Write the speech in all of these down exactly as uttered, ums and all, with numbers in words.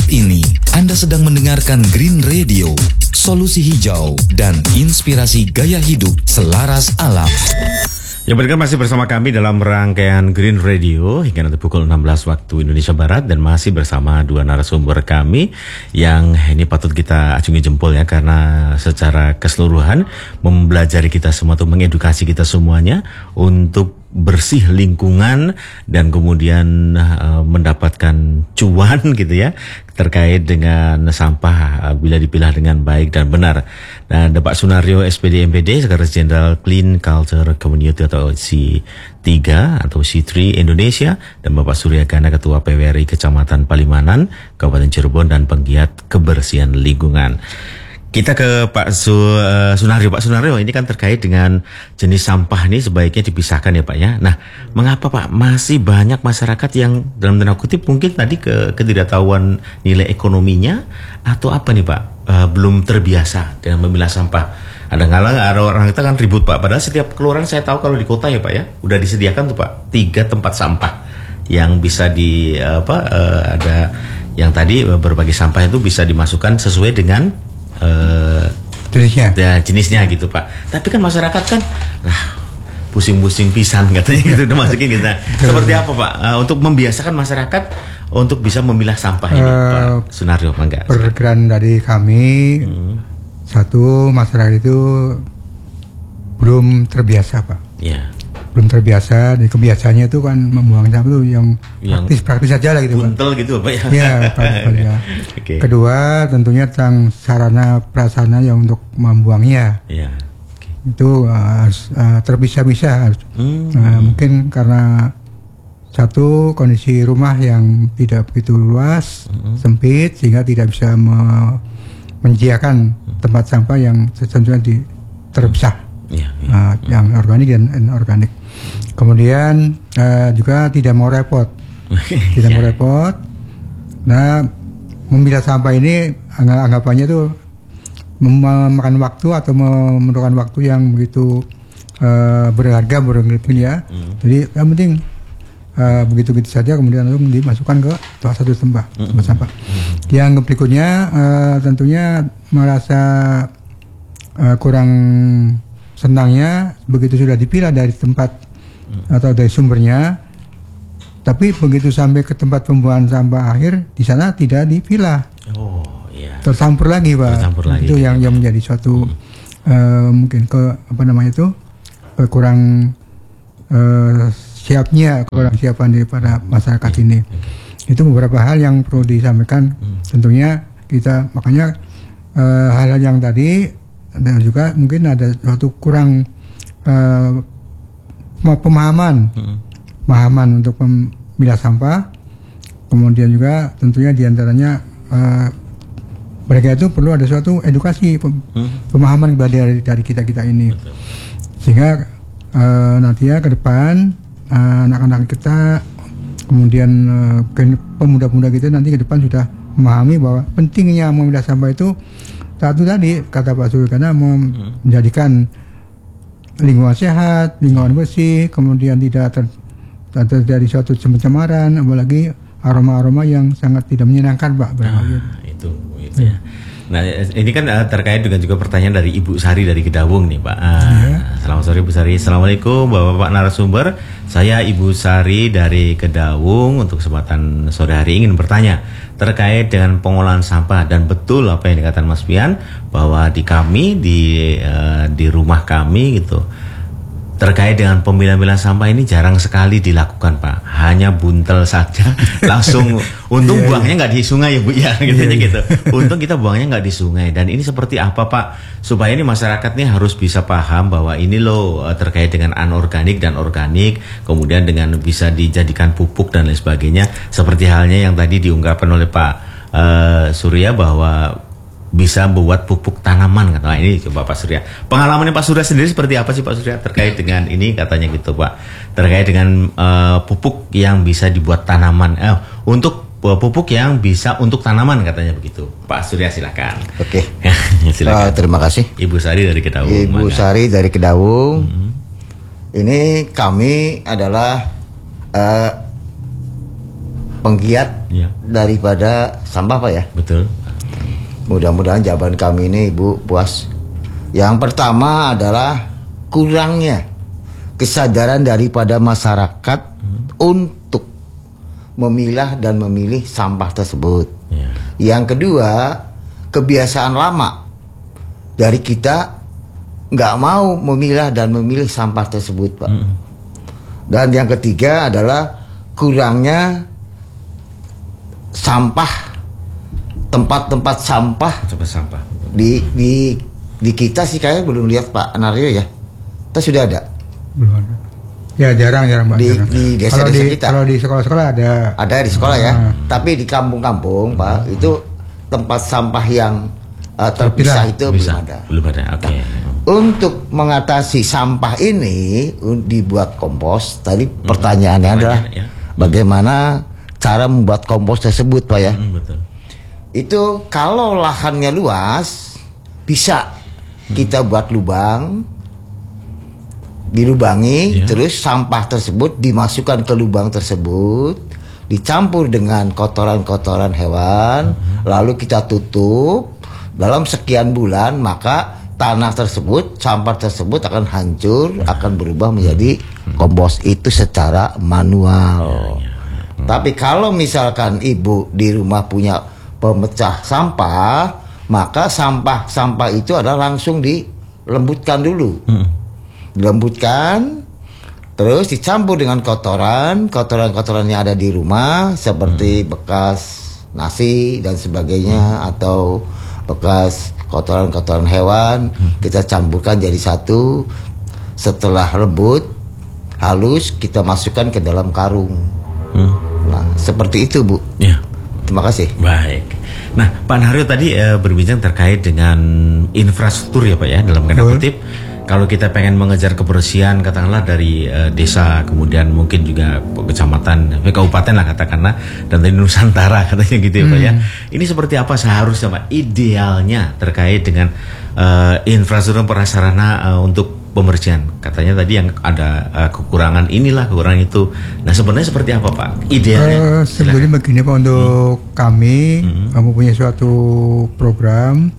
Saat ini Anda sedang mendengarkan Green Radio, solusi hijau dan inspirasi gaya hidup selaras alam. Ya, pendengar masih bersama kami dalam rangkaian Green Radio hingga nanti pukul enam belas waktu Indonesia Barat, dan masih bersama dua narasumber kami yang ini patut kita acungi jempol ya, karena secara keseluruhan mempelajari kita semua atau mengedukasi kita semuanya untuk bersih lingkungan dan kemudian uh, mendapatkan cuan gitu ya terkait dengan sampah uh, bila dipilah dengan baik dan benar. Nah, Pak Sunario S P D M P D, Sekretaris Jenderal Clean Culture Community atau C tiga atau C tiga Indonesia, dan Bapak Surya Gana, Ketua P W R I Kecamatan Palimanan, Kabupaten Cirebon dan penggiat kebersihan lingkungan. Kita ke Pak Su, uh, Sunario. Pak Sunario, ini kan terkait dengan jenis sampah ini sebaiknya dipisahkan ya Pak ya. Nah, mengapa Pak masih banyak masyarakat yang dalam tanda kutip mungkin tadi ke ketidaktahuan nilai ekonominya atau apa nih Pak, uh, belum terbiasa dengan memilah sampah? Ada ngalang, ada orang kita kan ribut Pak. Padahal setiap kelurahan saya tahu kalau di kota ya Pak ya, udah disediakan tuh Pak tiga tempat sampah yang bisa di apa uh, ada yang tadi uh, berbagai sampah itu bisa dimasukkan sesuai dengan Uh, jenisnya, ya, jenisnya gitu Pak. Tapi kan masyarakat kan lah, pusing-pusing pisan katanya gitu udah masukin gitu. Nah, seperti apa Pak uh, untuk membiasakan masyarakat untuk bisa memilah sampah ini uh, Pak Sunario? Enggak. Perkiraan dari kami hmm. satu, masyarakat itu belum terbiasa Pak. Ya. Belum terbiasa, dan kebiasaannya itu kan membuang sampah itu yang, yang praktis-praktis saja lah gitu buntel Pak. Gitu Pak ya. Ya, praktis ya. Okay. Kedua, tentunya tentang sarana prasarana yang untuk membuangnya. Ya. Okay. Itu uh, uh, terpisah-pisah. Hmm. Uh, mungkin karena satu, kondisi rumah yang tidak begitu luas, hmm. sempit, sehingga tidak bisa me- menyediakan tempat sampah yang tentunya di terpisah. Ya, ya. Uh, yang organik dan inorganik. Kemudian uh, juga tidak mau repot, tidak mau repot. Nah, memilah sampah ini anggapannya itu memakan waktu atau memerlukan waktu yang begitu uh, berharga, berharga ya. Hmm. Jadi yang penting uh, begitu-begitu saja, kemudian lalu dimasukkan ke salah satu tempat, hmm. tempat sampah. Hmm. Yang berikutnya uh, tentunya merasa uh, kurang senangnya begitu sudah dipilah dari tempat hmm. atau dari sumbernya, tapi begitu sampai ke tempat pembuangan sampah akhir, di sana tidak dipilah. Oh, iya. Tercampur lagi Pak. Tercampur lagi. Itu yang yang menjadi suatu hmm. uh, mungkin ke apa namanya itu kurang uh, siapnya, kurang siapan daripada masyarakat hmm. ini. Okay. Itu beberapa hal yang perlu disampaikan. Hmm. Tentunya kita makanya uh, hal-hal yang tadi. Dan juga mungkin ada suatu kurang uh, pemahaman hmm. pemahaman untuk memilah sampah. Kemudian juga tentunya diantaranya uh, mereka itu perlu ada suatu edukasi pem- hmm. pemahaman dari dari kita kita ini. Betul. Sehingga uh, nantinya ke depan uh, anak-anak kita, kemudian uh, pemuda-pemuda kita nanti ke depan sudah memahami bahwa pentingnya memilah sampah itu. Satu tadi kata Pak Surya, karena menjadikan lingkungan sehat, lingkungan bersih, kemudian tidak ter, ter, terjadi suatu pencemaran, apalagi aroma-aroma yang sangat tidak menyenangkan Pak. Nah, itu, itu ya. Nah, ini kan uh, terkait dengan juga pertanyaan dari Ibu Sari dari Kedawung nih Pak. Uh, ya. Selamat sore Ibu Sari. Assalamualaikum Bapak-Bapak narasumber. Saya Ibu Sari dari Kedawung. Untuk kesempatan sore hari ingin bertanya terkait dengan pengolahan sampah, dan betul apa yang dikatakan Mas Pian bahwa di kami di uh, di rumah kami gitu terkait dengan pemilah-milah sampah ini jarang sekali dilakukan Pak, hanya buntel saja langsung. Untung yeah, buangnya nggak yeah. di sungai ya Bu ya, gitu yeah, gitu. Untung kita buangnya nggak di sungai. Dan ini seperti apa Pak supaya ini masyarakat nih harus bisa paham bahwa ini loh terkait dengan anorganik dan organik, kemudian dengan bisa dijadikan pupuk dan lain sebagainya. Seperti halnya yang tadi diungkapkan oleh Pak uh, Surya bahwa bisa membuat pupuk tanaman kata. Nah, ini coba Pak Surya. Pengalamannya Pak Surya sendiri seperti apa sih Pak Surya terkait dengan ini katanya gitu Pak. Terkait dengan uh, pupuk yang bisa dibuat tanaman. Eh, untuk uh, pupuk yang bisa untuk tanaman katanya begitu. Pak Surya silakan. Oke. Silakan. Uh, terima kasih. Ibu Sari dari Kedawung. Ibu Maka. Sari dari Kedawung. Mm-hmm. Ini kami adalah uh, penggiat ya. daripada sampah Pak ya. Betul. Mudah-mudahan jawaban kami ini Ibu puas. Yang pertama adalah kurangnya kesadaran daripada masyarakat hmm. untuk memilah dan memilih sampah tersebut. Ya. Yang kedua, kebiasaan lama dari kita nggak mau memilah dan memilih sampah tersebut Pak. Hmm. Dan yang ketiga adalah kurangnya sampah, tempat-tempat sampah, tempat sampah di di di kita sih kayaknya belum lihat Pak Nario ya. Kita sudah ada. Belum ada. Ya jarang-jarang Pak. Di, jarang. di desa-desa kita. Kalau di sekolah-sekolah ada. Ada di sekolah ya. Ah. Tapi di kampung-kampung Pak itu tempat sampah yang uh, terpisah itu Bisa. belum ada. Belum ada. Oke. Okay. Untuk mengatasi sampah ini dibuat kompos. Tadi hmm. pertanyaannya hmm. adalah ya. bagaimana cara membuat kompos tersebut Pak ya. Hmm, betul. Itu kalau lahannya luas bisa hmm. kita buat lubang, dilubangi, yeah. terus sampah tersebut dimasukkan ke lubang tersebut, dicampur dengan kotoran-kotoran hewan, hmm. lalu kita tutup. Dalam sekian bulan maka tanah tersebut, sampah tersebut akan hancur, hmm. akan berubah menjadi hmm. kompos itu secara manual. Yeah, yeah. Hmm. Tapi kalau misalkan ibu di rumah punya pemecah sampah, maka sampah-sampah itu adalah langsung dilembutkan dulu. Hmm. Dilembutkan, terus dicampur dengan kotoran, kotoran-kotoran yang ada di rumah seperti hmm. bekas nasi dan sebagainya, hmm. atau bekas kotoran-kotoran hewan, hmm. kita campurkan jadi satu. Setelah lembut, halus, kita masukkan ke dalam karung. Hmm. Nah, seperti itu Bu. Ya. Terima kasih. Baik. Nah, Pak Nario tadi e, berbincang terkait dengan infrastruktur ya Pak ya, dalam tanda kutip. Kalau kita pengen mengejar kebersihan, katakanlah dari e, desa, kemudian mungkin juga kecamatan, kabupaten lah katakanlah, dan dari Nusantara katanya gitu ya hmm. Pak ya. Ini seperti apa seharusnya Pak idealnya terkait dengan e, infrastruktur prasarana e, untuk pembersihan? Katanya tadi yang ada uh, kekurangan inilah, kekurangan itu. Nah sebenarnya seperti apa Pak idealnya? Uh, sebenarnya begini Pak, untuk hmm. kami hmm. mempunyai suatu program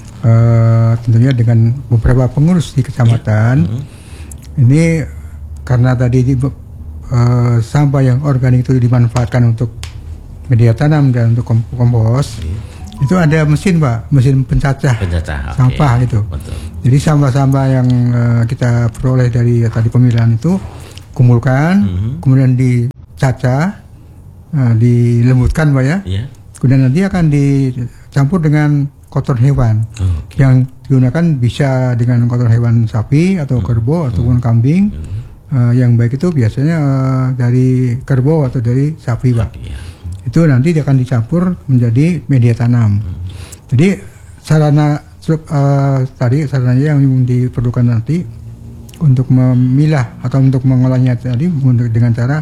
uh, tentunya dengan beberapa pengurus di kecamatan. Hmm. Ini karena tadi di, uh, sampah yang organik itu dimanfaatkan untuk media tanam dan untuk kompos. Hmm. Itu ada mesin Pak, mesin pencacah, pencacah sampah okay. gitu. Betul. Jadi sampah-sampah yang uh, kita peroleh dari uh, tadi pemilihan itu kumpulkan, mm-hmm. kemudian dicacah, uh, dilembutkan Pak ya. Yeah. Kemudian nanti akan dicampur dengan kotoran hewan. Oh, okay. Yang digunakan bisa dengan kotoran hewan sapi atau mm-hmm. kerbau ataupun kambing. Mm-hmm. Uh, yang baik itu biasanya uh, dari kerbau atau dari sapi Pak. Okay, yeah. Itu nanti akan dicampur menjadi media tanam. Hmm. Jadi sarana uh, tadi sarananya yang diperlukan nanti untuk memilah atau untuk mengolahnya tadi dengan cara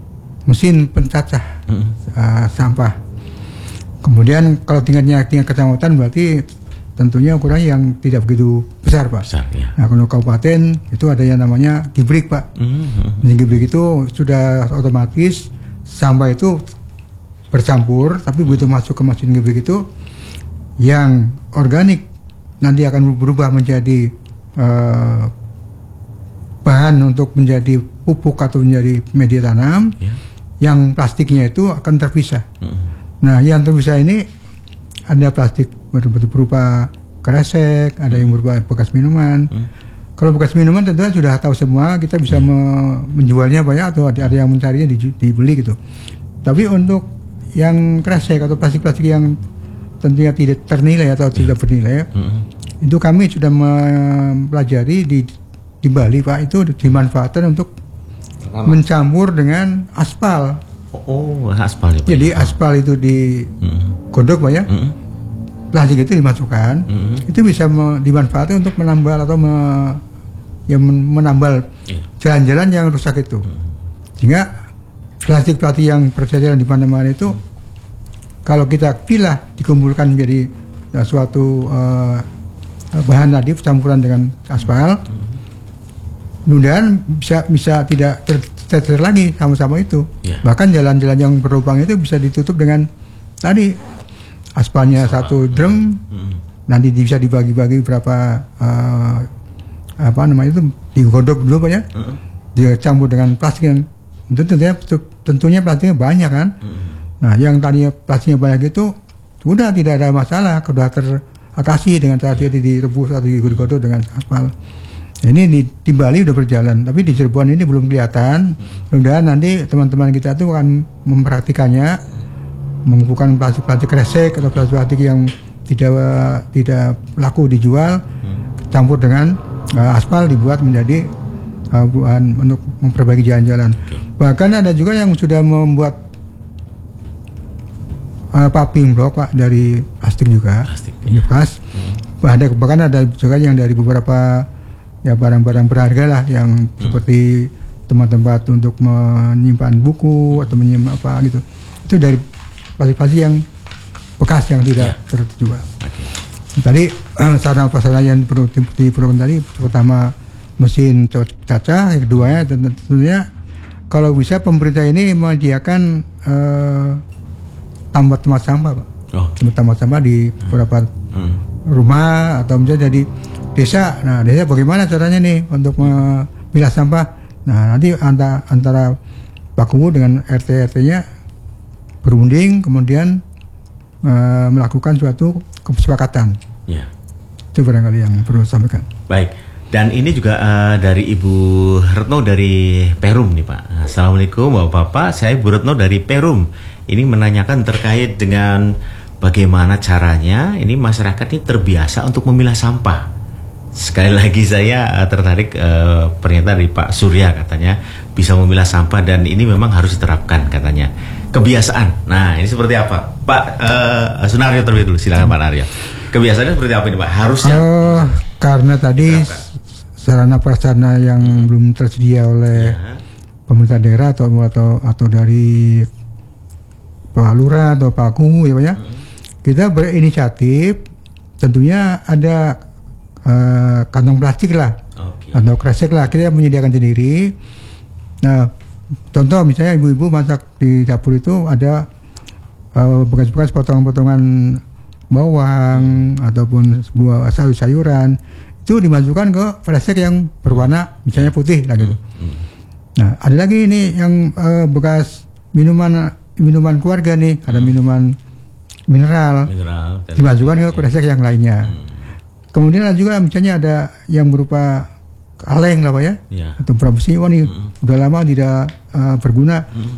mesin pencacah hmm. uh, sampah. Kemudian kalau tingkatnya tingkat kecamatan berarti tentunya ukuran yang tidak begitu besar Pak. Besar, ya. Nah kalau kabupaten itu ada yang namanya gibrik Pak. Hmm. Nah, gibrik itu sudah otomatis sampah itu bercampur, tapi begitu masuk ke mesin gibrik itu yang organik nanti akan berubah menjadi uh, bahan untuk menjadi pupuk atau menjadi media tanam. Yeah. Yang plastiknya itu akan terpisah. Mm. Nah, yang terpisah ini ada plastik berupa kresek, ada yang berupa bekas minuman. Mm. Kalau bekas minuman tentunya sudah tahu semua, kita bisa mm. me- menjualnya banyak atau ada, ada yang mencarinya di, dibeli gitu. Tapi untuk yang kresek atau plastik-plastik yang tentunya tidak ternilai atau tidak bernilai, mm-hmm. itu kami sudah mempelajari di di Bali Pak, itu dimanfaatkan untuk Lama. mencampur dengan aspal. Oh, aspal ya Pak. Jadi aspal itu digodok Pak ya, mm-hmm. plastik itu dimasukkan, mm-hmm. itu bisa me- dimanfaatkan untuk menambal atau me- ya menambal yeah. jalan-jalan yang rusak itu, mm-hmm. sehingga plastik-plastik yang berceceran di mana-mana itu kalau kita pilah dikumpulkan menjadi uh, suatu uh, bahan tadi campuran dengan aspal, mudah-mudahan bisa bisa tidak ter, steril lagi sama-sama itu. Yeah. Bahkan jalan-jalan yang berlubang itu bisa ditutup dengan tadi aspalnya Aspal. satu drum, hmm. nanti bisa dibagi-bagi berapa uh, apa namanya itu digodok dulu Pak ya, hmm. dicampur dengan plastik yang tentunya tentunya plastiknya banyak kan. Hmm. Nah yang tadinya plastiknya banyak itu sudah tidak ada masalah, sudah teratasi dengan cara yeah. direbus atau digodok dengan aspal. Ini di, di Bali udah berjalan, tapi di Cirebon ini belum kelihatan. Mudah-mudahan nanti teman-teman kita tuh akan mempraktikannya, mengumpulkan plastik-plastik kresek atau plastik yang tidak tidak laku dijual, campur dengan uh, aspal dibuat menjadi uh, buan untuk memperbaiki jalan-jalan. Bahkan ada juga yang sudah membuat uh, paving block Pak dari plastik juga, plastik, ya. Bekas. Hmm. Ada bahkan ada juga yang dari beberapa ya barang-barang berharga lah yang hmm. seperti tempat-tempat untuk menyimpan buku atau menyimpan apa gitu, itu dari plastik-plastik yang bekas yang tidak yeah. terjual. Okay. Tadi uh, sarana prasarana yang perlu diperlukan tadi pertama mesin caca, yang keduanya tentunya kalau bisa pemerintah ini menyediakan uh, tempat-tempat sampah Pak. Oh. Tempat sampah di beberapa hmm. rumah atau misalnya jadi desa. Nah, desa bagaimana caranya nih untuk memilah sampah? Nah, nanti antara, antara Pak Kuwu dengan R T R T-nya berunding, kemudian uh, melakukan suatu kesepakatan. Ya. Itu barangkali yang perlu sampaikan. Baik. Dan ini juga uh, dari Ibu Retno dari Perum nih Pak. Assalamualaikum Bapak-Bapak, saya Ibu Retno dari Perum. Ini menanyakan terkait dengan bagaimana caranya ini masyarakat ini terbiasa untuk memilah sampah. Sekali lagi saya uh, tertarik uh, pernyataan dari Pak Surya, katanya bisa memilah sampah dan ini memang harus diterapkan katanya. Kebiasaan. Nah, ini seperti apa? Pak uh, Sunaryo terlebih dulu, silakan Pak Naryo. Kebiasaannya seperti apa ini Pak? Harusnya uh, karena tadi sarana prasarana yang hmm. belum tersedia oleh ya. pemerintah daerah atau atau atau dari Pak Lurah atau Pak Kuwu ya Pak ya. Hmm. Kita berinisiatif, tentunya ada Uh, kantong plastik lah, okay. atau kresek lah, kita menyediakan sendiri. Nah, contoh misalnya ibu-ibu masak di dapur itu ada uh, bekas-bekas potongan-potongan bawang ataupun sebuah sayur-sayuran itu dimasukkan ke kresek yang berwarna misalnya putih lah gitu. Hmm. Nah, ada lagi ini yang uh, bekas minuman minuman keluarga nih, ada hmm. minuman mineral, mineral dimasukkan ke kresek yang lainnya. Hmm. Kemudian ada juga misalnya ada yang berupa kaleng lah Pak ya, ya. atau berapa sih, wah nih mm-hmm. udah lama tidak uh, berguna, mm-hmm.